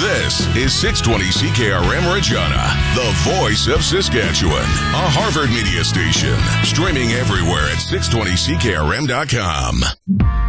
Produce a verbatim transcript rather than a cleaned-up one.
This is six twenty C K R M Regina, the voice of Saskatchewan, a Harvard media station, streaming everywhere at six twenty C K R M dot com.